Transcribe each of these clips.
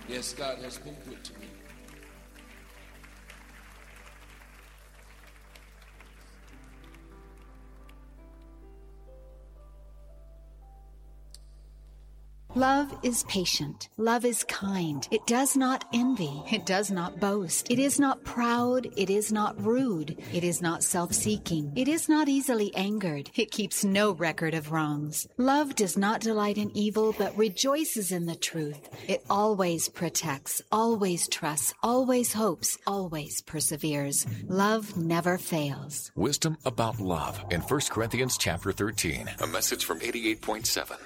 Yes, God has been good to me. Love is patient. Love is kind. It does not envy. It does not boast. It is not proud. It is not rude. It is not self-seeking. It is not easily angered. It keeps no record of wrongs. Love does not delight in evil, but rejoices in the truth. It always protects, always trusts, always hopes, always perseveres. Love never fails. Wisdom about love in 1 Corinthians chapter 13. A message from 88.7.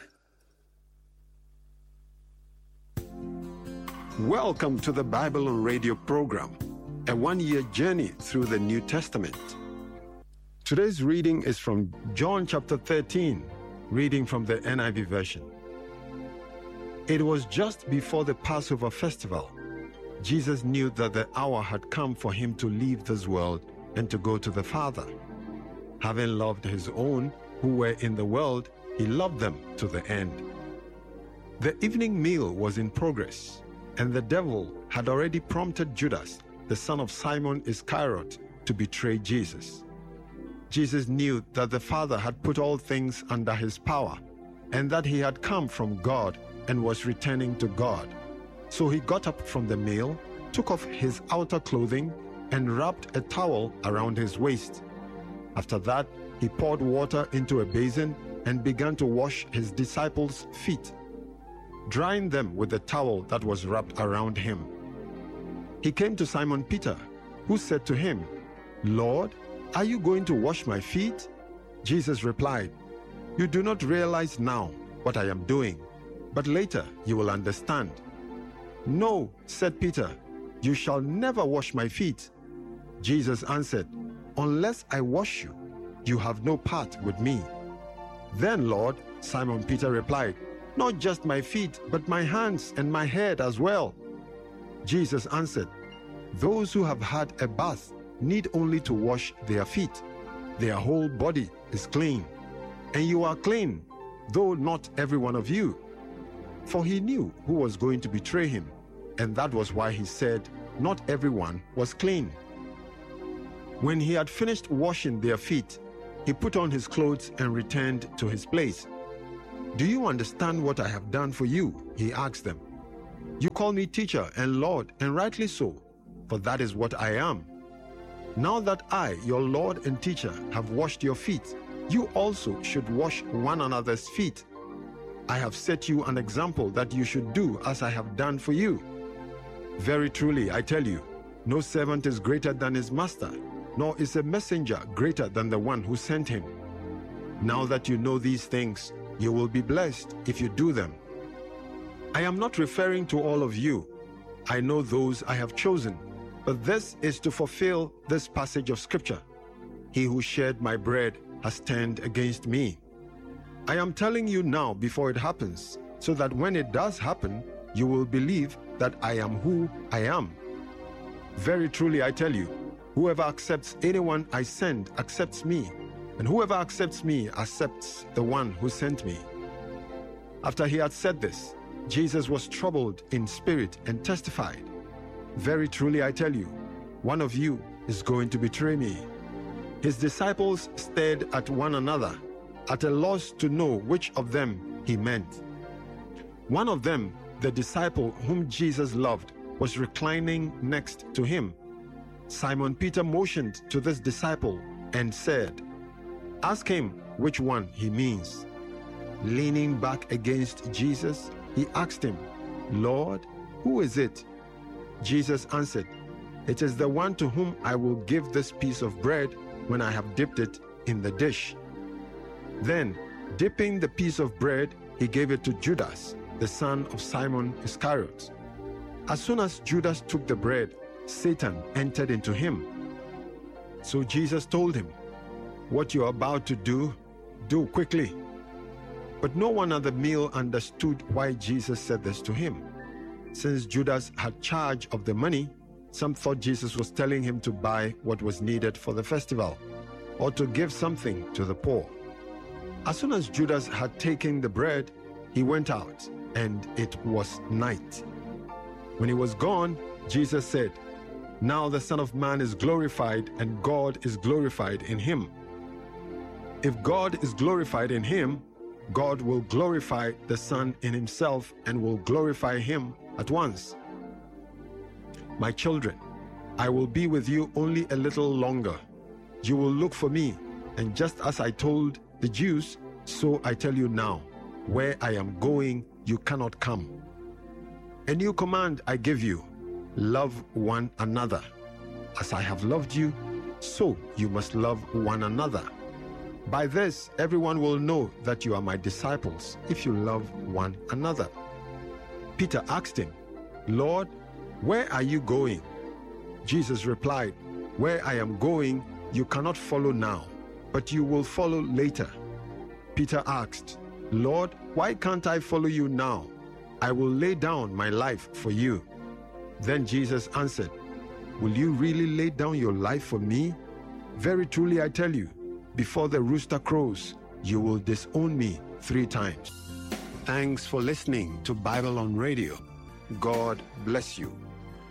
Welcome to the Bible on Radio program, a one-year journey through the New Testament. Today's reading is from John chapter 13, reading from the NIV version. It was just before the Passover festival. Jesus knew that the hour had come for him to leave this world and to go to the Father. Having loved his own who were in the world, he loved them to the end. The evening meal was in progress, and the devil had already prompted Judas, the son of Simon Iscariot, to betray Jesus. Jesus knew that the Father had put all things under his power, and that he had come from God and was returning to God. So he got up from the meal, took off his outer clothing, and wrapped a towel around his waist. After that, he poured water into a basin and began to wash his disciples' feet, drying them with the towel that was wrapped around him. He came to Simon Peter, who said to him, "Lord, are you going to wash my feet?" Jesus replied, "You do not realize now what I am doing, but later you will understand." "No," said Peter, "you shall never wash my feet." Jesus answered, "Unless I wash you, you have no part with me." "Then, Lord," Simon Peter replied, "not just my feet, but my hands and my head as well." Jesus answered, "Those who have had a bath need only to wash their feet. Their whole body is clean. And you are clean, though not every one of you." For he knew who was going to betray him, and that was why he said, "Not everyone was clean." When he had finished washing their feet, he put on his clothes and returned to his place. "Do you understand what I have done for you?" he asked them. "You call me teacher and Lord, and rightly so, for that is what I am. Now that I, your Lord and teacher, have washed your feet, you also should wash one another's feet. I have set you an example that you should do as I have done for you. Very truly, I tell you, no servant is greater than his master, nor is a messenger greater than the one who sent him. Now that you know these things, you will be blessed if you do them. I am not referring to all of you. I know those I have chosen, but this is to fulfill this passage of Scripture. He who shared my bread has turned against me. I am telling you now before it happens, so that when it does happen, you will believe that I am who I am. Very truly I tell you, whoever accepts anyone I send accepts me, and whoever accepts me accepts the one who sent me." After he had said this, Jesus was troubled in spirit and testified, "Very truly I tell you, one of you is going to betray me." His disciples stared at one another, at a loss to know which of them he meant. One of them, the disciple whom Jesus loved, was reclining next to him. Simon Peter motioned to this disciple and said, "Ask him which one he means." Leaning back against Jesus, he asked him, "Lord, who is it?" Jesus answered, "It is the one to whom I will give this piece of bread when I have dipped it in the dish." Then, dipping the piece of bread, he gave it to Judas, the son of Simon Iscariot. As soon as Judas took the bread, Satan entered into him. So Jesus told him, "What you are about to do, do quickly." But no one at the meal understood why Jesus said this to him. Since Judas had charge of the money, some thought Jesus was telling him to buy what was needed for the festival, or to give something to the poor. As soon as Judas had taken the bread, he went out, and it was night. When he was gone, Jesus said, "Now the Son of Man is glorified, and God is glorified in him. If God is glorified in him, God will glorify the Son in himself and will glorify him at once. My children, I will be with you only a little longer. You will look for me, and just as I told the Jews, so I tell you now, where I am going, you cannot come. A new command I give you, love one another. As I have loved you, so you must love one another. By this, everyone will know that you are my disciples, if you love one another." Peter asked him, "Lord, where are you going?" Jesus replied, "Where I am going, you cannot follow now, but you will follow later." Peter asked, "Lord, why can't I follow you now? I will lay down my life for you." Then Jesus answered, "Will you really lay down your life for me? Very truly I tell you, before the rooster crows, you will disown me 3 times. Thanks for listening to Bible on Radio. God bless you.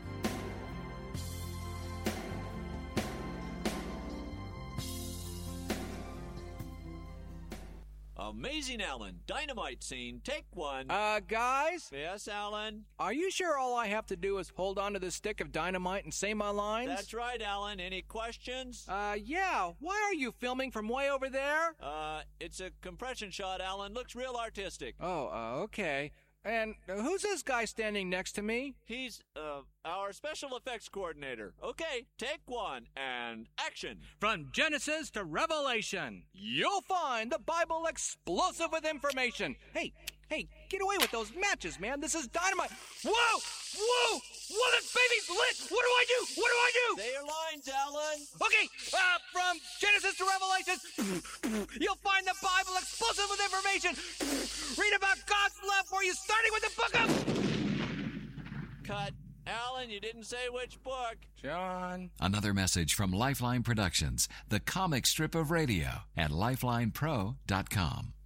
Amazing Alan, dynamite scene, take 1. Guys? Yes, Alan? Are you sure all I have to do is hold on to this stick of dynamite and say my lines? That's right, Alan. Any questions? Yeah. Why are you filming from way over there? It's a compression shot, Alan. Looks real artistic. Oh, okay. And who's this guy standing next to me? He's, our special effects coordinator. Okay, take 1, and action. From Genesis to Revelation, you'll find the Bible explosive with information. Hey, get away with those matches, man. This is dynamite. Whoa! Whoa, this baby's lit! What do I do? Say your lines, Alan. Okay, from Genesis to Revelation, you'll find the Bible explosive with information. Read about God's love for you, starting with the book of... Cut. Alan, you didn't say which book. John. Another message from Lifeline Productions, the comic strip of radio at lifelinepro.com.